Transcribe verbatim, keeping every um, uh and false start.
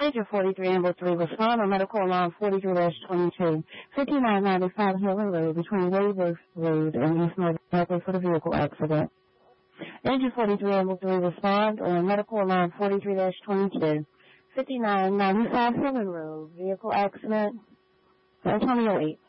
Agent forty-three, Ambulance three, respond on medical alarm forty-three twenty-two, fifty-nine ninety-five Helen Road between Wayworth Road and East North for the vehicle accident. Agent forty-three, Ambulance three, respond on medical alarm forty-three twenty-two, fifty-nine ninety-five Helen Road, vehicle accident, Antonio eight.